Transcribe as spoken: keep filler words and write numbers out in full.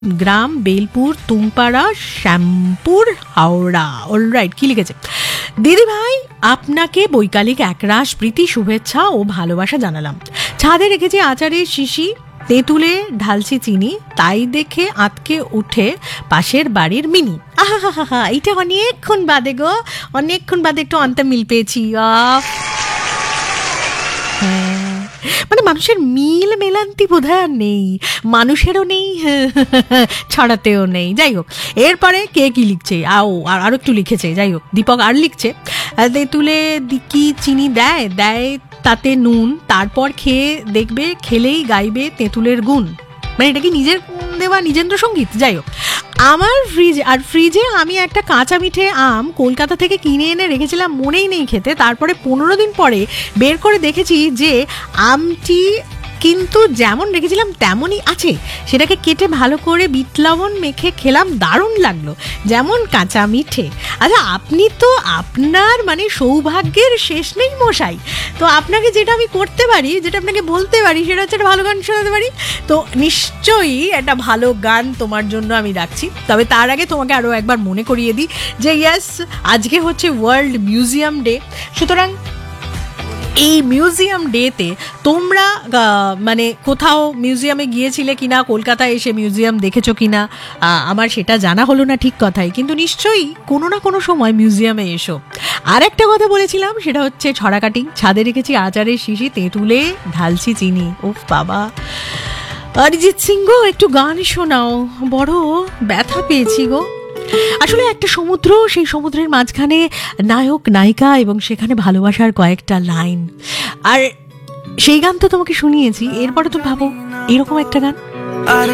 গ্রাম বেলপুর তুমপাড়া Shyampur Howrah. Alright, কি লিখেছে? দিদি ভাই, আপনাকে বৈকালিক একরাশ প্রীতি শুভেচ্ছা ও ভালোবাসা জানালাম। ছাদে রেখেছি আচারের শিশি, তেঁতুলে ঢালছি চিনি, তাই দেখে আতকে উঠে পাশের বাড়ির মিনি। আহা হা হা হা, এইটা অনেকক্ষণ বাদে গো, অনেকক্ষণ বাদে একটু অন্তে মিল পেয়েছি। আহ মানে মানুষের মিল মেলান্তি বোধহয় আর নেই, মানুষেরও নেই, ছড়াতেও নেই। যাই হোক, এরপরে কে কি লিখছে? আও আর আরো একটু লিখেছে। যাই হোক, দীপক আর লিখছে, তেঁতুলে কি চিনি দেয় দেয় তাতে নুন, তারপর খেয়ে দেখবে, খেলেই গাইবে তেঁতুলের গুণ। মানে এটা কি নিজের দেওয়া নিজেন্দ্র সঙ্গীত? যাই হোক, আমার ফ্রিজে আর ফ্রিজে আমি একটা কাঁচা মিঠে আম কলকাতা থেকে কিনে এনে রেখেছিলাম, মনেই নেই খেতে। তারপরে পনেরো দিন পরে বের করে দেখেছি যে আমটি কিন্তু যেমন রেখেছিলাম তেমনই আছে। সেটাকে কেটে ভালো করে বিট লবণ মেখে খেলাম, দারুণ লাগলো, যেমন কাঁচা মিঠে। আচ্ছা, আপনি তো, আপনার মানে সৌভাগ্যের শেষ নেই মশাই। তো আপনাকে যেটা আমি করতে পারি, যেটা আপনাকে বলতে পারি, সেটা হচ্ছে একটা ভালো গান শোনাতে পারি। তো নিশ্চয়ই একটা ভালো গান তোমার জন্য আমি রাখছি। তবে তার আগে তোমাকে আরও একবার মনে করিয়ে দিই যে ইয়েস, আজকে হচ্ছে ওয়ার্ল্ড মিউজিয়াম ডে। সুতরাং এই মিউজিয়াম ডেতে তোমরা মানে কোথাও মিউজিয়ামে গিয়েছিলে কিনা, কলকাতায় এসে মিউজিয়াম দেখেছো কিনা, আমার সেটা জানা হলো না ঠিক কথাই, কিন্তু নিশ্চয়ই কোনো না কোনো সময় মিউজিয়ামে এসো। আর একটা কথা বলেছিলাম, সেটা হচ্ছে ছড়াকাটি। ছাদে রেখেছি আচারের শিশি, তেঁতুলে ঢালছি চিনি। ওফ বাবা, অরিজিৎ সিং গো, একটু গান শোনাও, বড় ব্যথা পেয়েছি গো। আসলে একটা সমুদ্র, সেই সমুদ্রের মাঝখানে নায়ক নায়িকা এবং সেখানে ভালোবাসার কয়েকটা লাইন, আর সেই গান তো তোমাকে শুনিয়েছি। এরপরে তো ভাবো এরকম একটা গান।